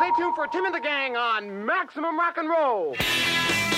Stay tuned for Tim and the Gang on Maximum Rock and Roll.